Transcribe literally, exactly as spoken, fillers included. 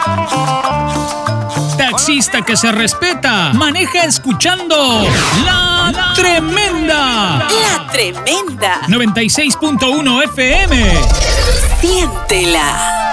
Taxista que se respeta, maneja escuchando La, La Tremenda. La Tremenda. noventa y seis punto uno F M. Siéntela.